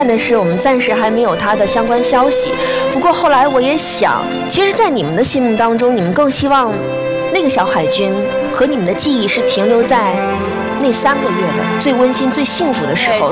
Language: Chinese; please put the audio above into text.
的是，我们暂时还没有他的相关消息。不过后来我也想，其实，在你们的心目当中，你们更希望那个小海军和你们的记忆是停留在那3个月的最温馨、最幸福的时候。